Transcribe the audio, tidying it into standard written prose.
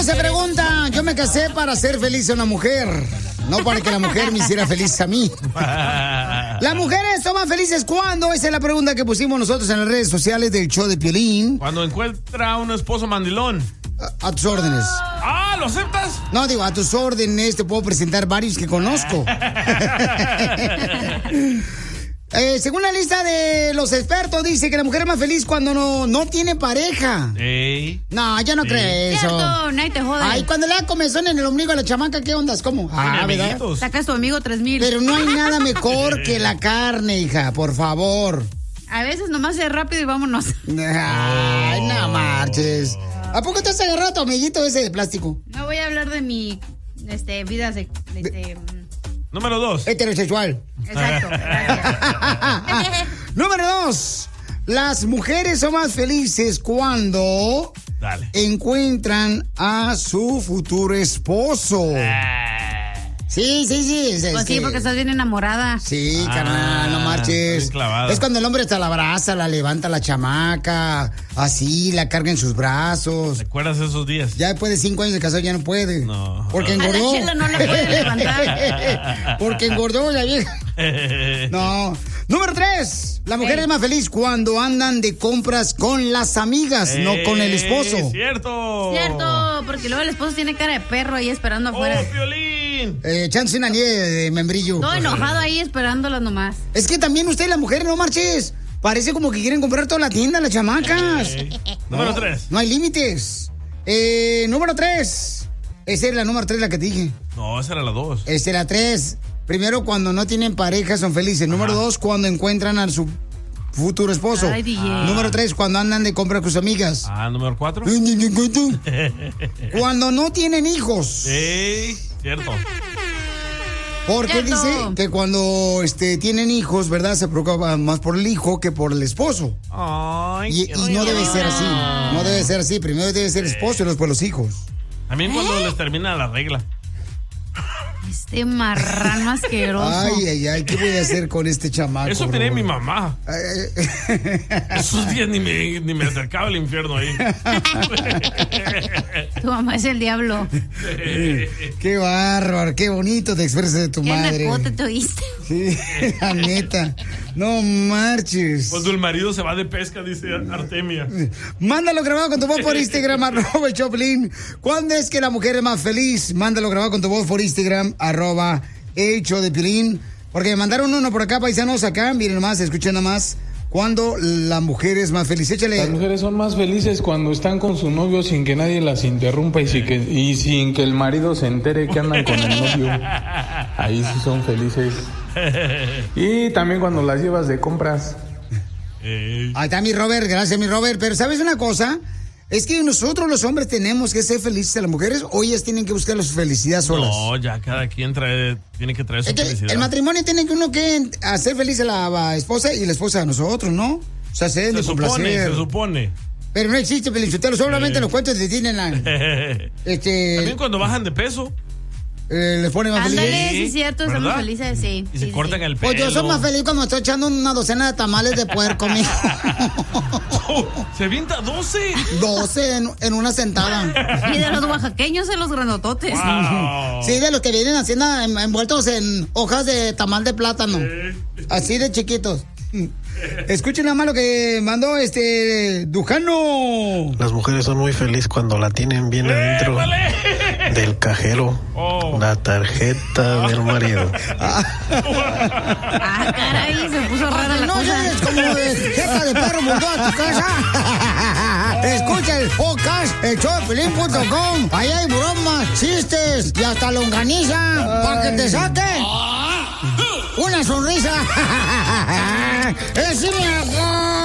se pregunta, yo me casé para hacer feliz a una mujer, no para que la mujer me hiciera feliz a mí. ¿Las mujeres son más felices cuándo? Esa es la pregunta que pusimos nosotros en las redes sociales del show de Piolín. Cuando encuentra a un esposo mandilón. A tus órdenes. Ah, ¿lo aceptas? No, digo, a tus órdenes te puedo presentar varios que conozco. Según la lista de los expertos, dice que la mujer es más feliz cuando no tiene pareja. Ey. No, yo no creo eso. Cierto, nadie te jode. Ay, cuando le da comezón en el ombligo a la chamaca, ¿qué ondas? ¿Cómo? ¿verdad? Sacas tu amigo 3,000. Pero no hay nada mejor que la carne, hija, por favor. A veces nomás es rápido y vámonos. Ay, no marches. ¿A poco te has agarrado a tu amiguito ese de plástico? No voy a hablar de mi vida Número 2. Heterosexual. Exacto. Número 2. Las mujeres son más felices cuando encuentran a su futuro esposo. Sí. Pues sí, porque estás bien enamorada. Sí, carnal, no marches. Es cuando el hombre hasta la abraza, la levanta la chamaca, así, la carga en sus brazos. ¿Recuerdas esos días? Ya después de 5 años de casado ya no puede. No. Porque engordó. A la chela no la puede levantar. Porque engordó la vieja. No. Número 3. La mujer es más feliz cuando andan de compras con las amigas, no con el esposo. ¡Cierto! Cierto, porque luego el esposo tiene cara de perro ahí esperando afuera. ¡Oh, Piolín! Chance una nieve de membrillo. Todo enojado ahí esperándolas nomás. Es que también usted, la mujer, no marches. Parece como que quieren comprar toda la tienda, las chamacas. Número 3. No hay límites. Número 3. Esa es la número 3, la que te dije. No, esa era la 2. Esa es la 3. Primero, cuando no tienen pareja, son felices. Número 2, cuando encuentran a su futuro esposo. Ay, DJ. Número 3, cuando andan de compra con sus amigas. Número 4. Cuando no tienen hijos. Sí, cierto. Porque dice que cuando tienen hijos, ¿verdad? Se preocupan más por el hijo que por el esposo. Ay, y no debe ser así. No debe ser así. Primero debe ser el esposo y después los hijos. También cuando les termina la regla. Este marrano asqueroso. Ay, ¿qué voy a hacer con este chamaco? Eso tenía mi mamá. Esos días ni me acercaba al infierno ahí. Tu mamá es el diablo. Qué bárbaro, qué bonito te expresas de tu madre. ¿Qué nacote te oíste? Sí, la neta. No marches. Cuando el marido se va de pesca, dice Artemia. Mándalo grabado con tu voz por Instagram, @Choplin. ¿Cuándo es que la mujer es más feliz? Mándalo grabado con tu voz por Instagram, @Piolín. Porque me mandaron uno por acá, paisanos, acá. Miren nomás, escuchen nomás. ¿Cuándo la mujer es más feliz? Échale. Las mujeres son más felices cuando están con su novio sin que nadie las interrumpa y sin que el marido se entere que andan con el novio. Ahí sí son felices. Y también cuando las llevas de compras. Ahí está mi Robert, gracias mi Robert. Pero ¿sabes una cosa? Es que nosotros los hombres tenemos que ser felices. Las mujeres o ellas tienen que buscar su felicidad solas. No, ya cada quien tiene que traer su felicidad. El matrimonio tiene que uno que hacer feliz a la esposa y la esposa a nosotros, ¿no? O sea, se supone. Pero no existe Pelichotelo, solamente los cuentos de Disneyland. También cuando bajan de peso. Les pone más feliz. Ándale, sí es cierto, estamos felices, sí. Y se cortan el pelo. Pues yo soy más feliz cuando estoy echando una docena de tamales de puerco, mijo. Se avienta 12. 12 en una sentada. Y de los oaxaqueños en los granototes. Wow. Sí, de los que vienen haciendo envueltos en hojas de tamal de plátano. Así de chiquitos. Escuchen nada más lo que mandó Dujano. Las mujeres son muy felices cuando la tienen bien adentro del cajero. La tarjeta del marido. Caray, se puso rara la cosa. No, es como de jefa de perro montó a tu casa. Escucha el podcast, elshowdepiolín.com. Ahí hay bromas, chistes y hasta longaniza para que te saquen una sonrisa. ¡Es